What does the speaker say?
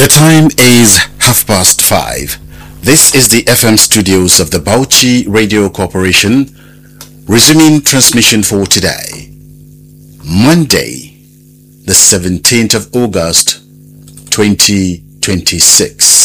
The time is 5:30. This is the FM studios of the Bauchi Radio Corporation, resuming transmission for today, Monday, the 17th of August, 2026.